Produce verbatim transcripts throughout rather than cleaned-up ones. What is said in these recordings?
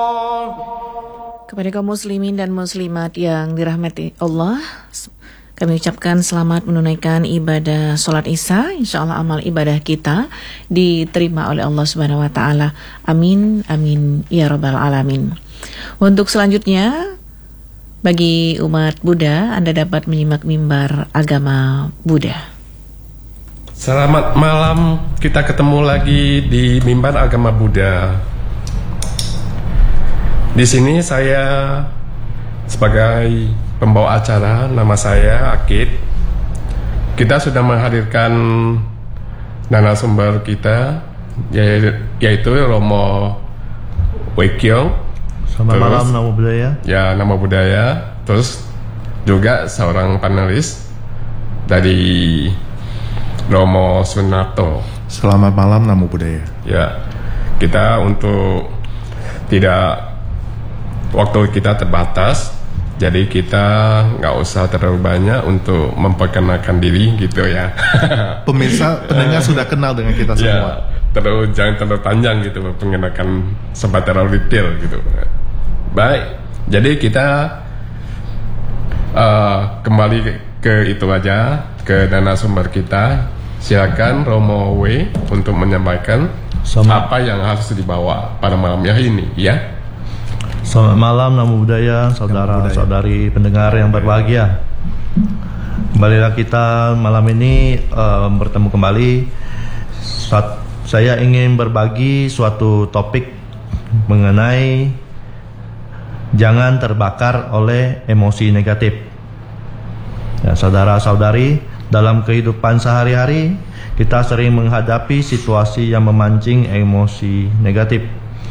Kepada kaum muslimin dan muslimat yang dirahmati Allah, kami ucapkan selamat menunaikan ibadah sholat isya. Insya Allah amal ibadah kita diterima oleh Allah Subhanahu Wa Taala. Amin, amin, ya Rabbal Alamin. Untuk selanjutnya, bagi umat Buddha, Anda dapat menyimak mimbar agama Buddha. Selamat malam, kita ketemu lagi di mimbar agama Buddha. Di sini saya sebagai pembawa acara, nama saya Akid. Kita sudah menghadirkan narasumber kita, yaitu Romo Wekyong. Selamat Terus, malam, nama budaya. Ya, nama budaya. Terus juga seorang panelis dari Romo Sunarto. Selamat malam, nama budaya. Ya, kita untuk tidak waktu kita terbatas, jadi kita nggak usah terlalu banyak untuk memperkenalkan diri gitu ya. Pemirsa, pendengar sudah kenal dengan kita semua. Ya, terlalu jangan terlalu panjang gitu pengenakan sempat terlalu detail gitu. Baik, jadi kita uh, kembali ke, ke itu aja, ke narasumber kita. Silakan Romo W untuk menyampaikan Sama. apa yang harus dibawa pada malam hari ini, ya. Selamat malam, nama budaya, saudara-saudari pendengar yang berbahagia. Kembalilah kita malam ini uh, bertemu kembali. Suat, saya ingin berbagi suatu topik mengenai jangan terbakar oleh emosi negatif. Ya, saudara-saudari, dalam kehidupan sehari-hari kita sering menghadapi situasi yang memancing emosi negatif.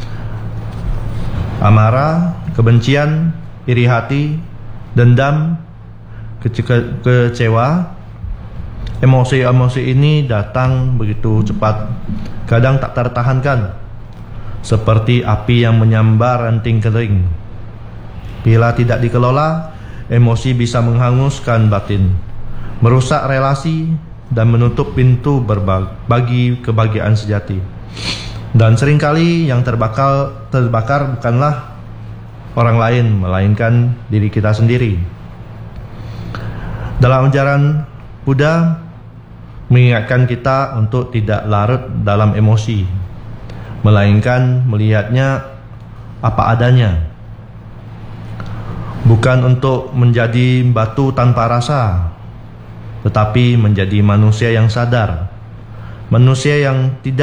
Amarah, kebencian, iri hati, dendam, kece- kecewa. Emosi-emosi ini datang begitu cepat, kadang tak tertahankan, seperti api yang menyambar ranting kering. Bila tidak dikelola, emosi bisa menghanguskan batin, merusak relasi, dan menutup pintu berbagi kebahagiaan sejati. Dan seringkali yang terbakar, terbakar bukanlah orang lain, melainkan diri kita sendiri. Dalam ajaran Buddha mengingatkan kita untuk tidak larut dalam emosi, melainkan melihatnya apa adanya. Bukan untuk menjadi batu tanpa rasa, tetapi menjadi manusia yang sadar, manusia yang tidak